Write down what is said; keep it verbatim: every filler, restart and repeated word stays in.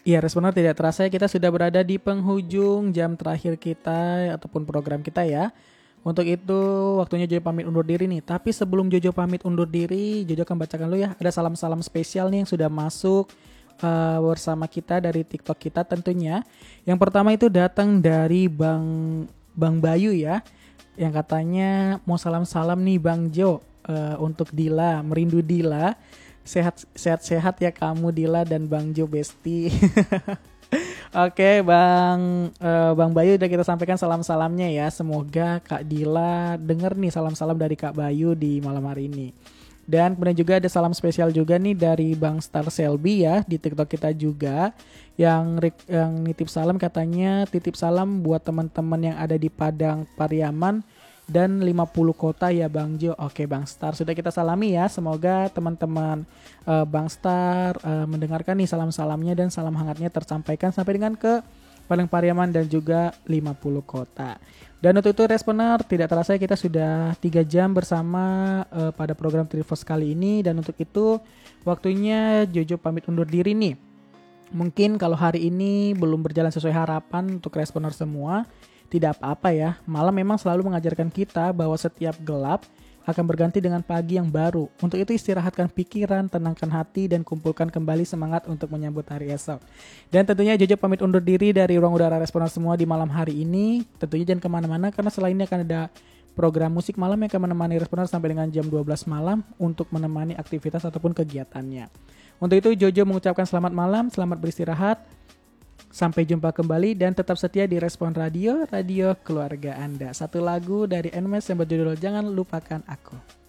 Iya, Responer tidak terasa kita sudah berada di penghujung jam terakhir kita ataupun program kita ya. Untuk itu waktunya Jojo pamit undur diri nih. Tapi sebelum Jojo pamit undur diri, Jojo akan bacakan dulu ya. Ada salam-salam spesial nih yang sudah masuk uh, bersama kita dari TikTok kita tentunya. Yang pertama itu datang dari Bang Bang Bayu ya. Yang katanya mau salam-salam nih Bang Jo uh, untuk Dila, merindu Dila. Sehat sehat-sehat ya kamu Dila dan Bang Jo Besti. Oke, Bang eh, Bang Bayu udah kita sampaikan salam-salamnya ya. Semoga Kak Dila denger nih salam-salam dari Kak Bayu di malam hari ini. Dan kemudian juga ada salam spesial juga nih dari Bang Star Selby ya di TikTok kita juga yang yang nitip salam, katanya titip salam buat teman-teman yang ada di Padang Pariaman dan lima puluh kota ya Bang Jo. Oke Bang Star, sudah kita salami ya. Semoga teman-teman uh, Bang Star uh, mendengarkan nih salam-salamnya dan salam hangatnya tersampaikan sampai dengan ke Padang Pariaman dan juga lima puluh kota. Dan untuk itu Responer, tidak terasa kita sudah tiga jam bersama uh, pada program Trifos kali ini. Dan untuk itu waktunya Jojo pamit undur diri nih. Mungkin kalau hari ini belum berjalan sesuai harapan untuk Responer semua, tidak apa-apa ya, malam memang selalu mengajarkan kita bahwa setiap gelap akan berganti dengan pagi yang baru. Untuk itu istirahatkan pikiran, tenangkan hati, dan kumpulkan kembali semangat untuk menyambut hari esok. Dan tentunya Jojo pamit undur diri dari ruang udara Responer semua di malam hari ini. Tentunya jangan kemana-mana karena selain ini akan ada program musik malam yang akan menemani Responer sampai dengan jam dua belas malam untuk menemani aktivitas ataupun kegiatannya. Untuk itu Jojo mengucapkan selamat malam, selamat beristirahat. Sampai jumpa kembali dan tetap setia di Respon Radio, radio keluarga Anda. Satu lagu dari N M S yang berjudul Jangan Lupakan Aku.